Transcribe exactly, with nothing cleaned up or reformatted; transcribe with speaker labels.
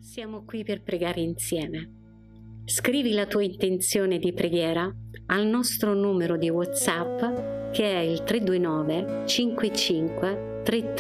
Speaker 1: Siamo qui per pregare insieme. Scrivi la tua intenzione di preghiera al nostro numero di WhatsApp che è il tre due nove cinque cinque tre tre